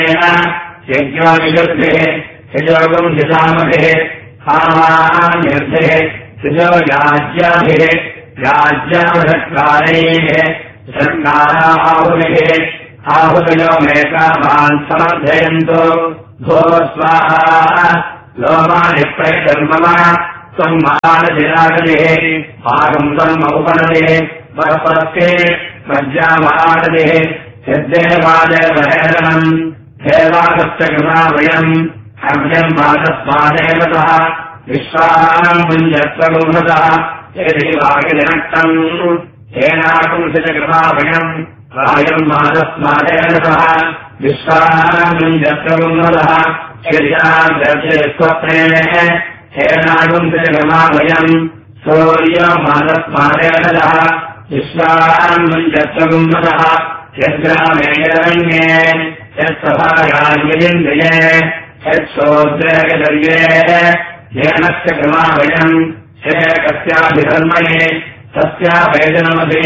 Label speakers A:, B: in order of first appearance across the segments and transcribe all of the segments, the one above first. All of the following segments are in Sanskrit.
A: यज्ञाविगर्भिः यजोगम् यजामभिः हामान्यर्भिः यजो याज्याभिः याज्यामषत्कारैः षट्काराहुभिः आहुतयो मेकामान् समर्थयन्तु भो स्वाहा लोमानि प्रैतर्मम त्वम् महानजिरागतिः भागम् त्वम् उपनदिः परपरस्ये मज्जामहानदिः यद्देवादेवहेरणम् देवादस्य कृतावयम् अभ्यम् वादस्वादेवतः विश्वानाम् पुञ्जत्वगुंहतः यदि वाकिनक्तम् येनापुंसच कृतावयम् वायम् वादस्वादेवतः विश्वानाम् पुञ्जत्वगुंहतः यदिराग्रजेष्वप्रेणः येनापुंसच कृतावयम् सूर्यमादस्वादेवतः विश्वानाम् पुञ्जत्वगुंहतः यद्ग्रामे यदरण्ये यत्सभायान्यजिन्द्रिये यत्सोद्रेगदर्ये येनस्य क्रमावयम् कस्याभिधर्मये तस्यावेदनमपि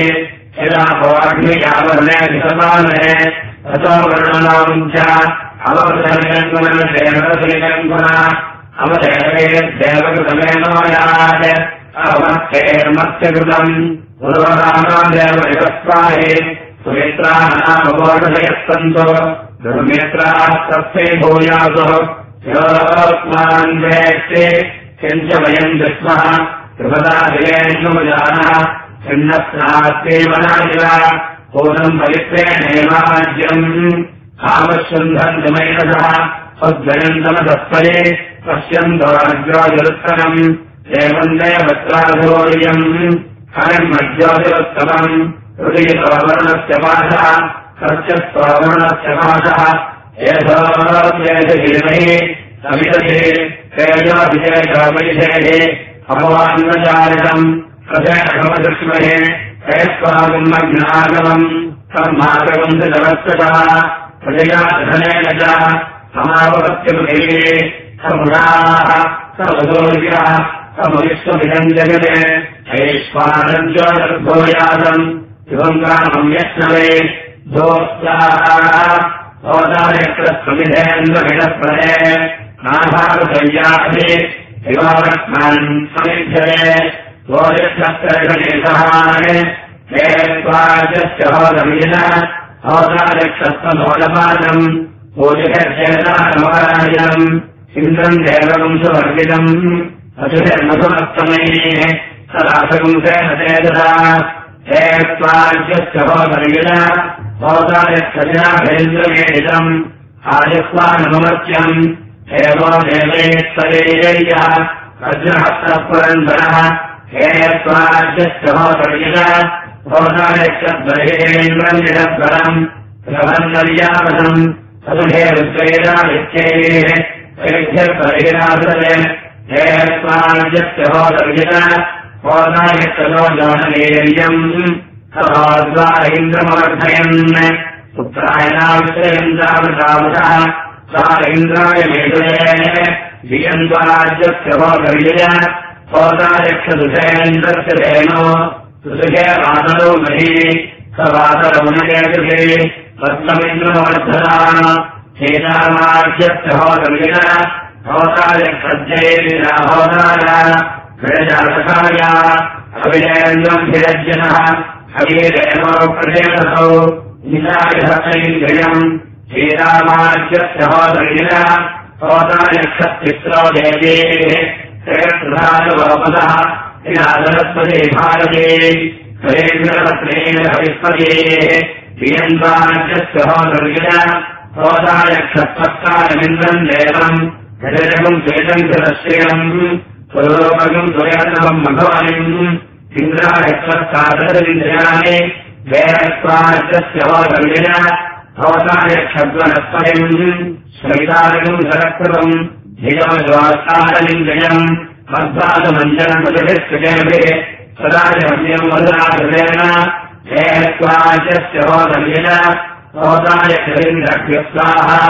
A: यदापोऽग्नियावर्णेऽधिसमानये ततो वर्णनाम् च अवसर्गङ्कुनशेनरसलिकङ्कुना अवदेवेर्देवकृतमेनोयात् अवमत्तेर्मत्स्यकृतम् पूर्वरामादेव विवस्वाहे सुमित्रानामवोढयस्सन्तो दुर्मित्राः तस्मै भूयासुः योऽस्मान् वेत्ति किञ्च वयम् दृष्मः त्रिपदादिलेन्दुमजानः छिन्नस्नास्तेवनादिव पूर्णम् पवित्रेणेवाज्यम् कामशुन्धम् जमैनसः स्वद्वयन्तमतस्परे पश्यन्तो अग्रोजरुत्तरम् एवम् देवत्राधोर्यम् हरिमज्योतिरुत्तमम् हृदयस्वर्णस्य पाठः सत्यस्वर्णस्य पाठः एतोऽप्येतगिरिमहि सविदधे तेजोभिषेकवैषेः अपवान्नचारितम् प्रसेणकमदृष्महे हेत्वागमज्ञागमम् कर्मागमम् जगत्सतः प्रजयाधनेन च समापत्यपृथिवे समुदाः सर्वदोर्यः समविश्वमिदम् जगते ऐश्वानज्योतिर्भूयासम् शिवम् ग्रामम् यत्नवे दोस्तारेन्द्रमिधेन्द्रमिणप्रदे नाभारसय्याभि शिवारत्नान् समिध्यते गोरिक्षत्रगणेशहाने हे त्वाजस्य होदमिन होदारक्षत्वमोदपादम् पूजितर्चेतानमराजम् इन्द्रम् देवकम् सुवर्गितम् अशुभिर्मधुमत्तमैः सदासकुंसेन चेतसा हे त्वाजस्य होदमिन होदारक्षजनाभेन्द्रमेदितम् आदिह्वानमर्त्यम् हेवो देवैस्तरेयः वज्रहस्तपुरन्दरः हे त्वाजस्य होदमिन होदारक्षद्वरेन्द्रमिडद्वरम् प्रबन्धर्यावसम् तदुहे रुद्रैरादित्यैः वैद्यर्परिरासरे हे त्वाजस्य होदमिन होदारक्षदो जाननेर्यम् सभाद्वारेन्द्रमवर्धयन् पुत्रायणाविषयन्द्रावृतावतः सा इन्द्राय मेधुरे धियन्द्वाराज्यस्य होदर्यय होदारक्षदुषेन्द्रस्य धेनो सुसुखे वादरो मही स वादरमुनकेतुषे वत्समिन्द्रमवर्धना हेतामाज्यस्य होदर्यय होदारक्षज्जयेरिराहोदाय विरजासखाय अविजेन्द्रम् हिरज्जनः अवीरेणो प्रदेशसौ निशायहतैन्द्रियम् श्रीरामाज्यस्य होदर्यय होदारक्षत्तिस्रो देवेः श्रेष्ठधानुवपदः श्रीराधरस्पदे भारते सुरेन्द्रपत्रेण हरिस्पदेः श्रीयन्वाज्यस्य होदर्यय होदारक्षत्वत्कारमिन्द्रम् देवम् हरिजगम् श्वेतम् कृतश्रियम् स्वरूपगम् स्वयतमम् मघवानिम् इन्द्रायत्वत्कादरिन्द्रियाणि वेदत्वाज्यस्य होदर्यय होदारक्षद्वनस्पतिम् श्रैतारकम् सरकृतम् धियोज्वास्तारलिन्द्रियम् मध्वादमञ्जनमृभिः सदाजमन्यम् वदनाकृतेन वेदत्वाज्यस्य होदर्यय होदारक्षरिन्द्रभ्यः स्वाहा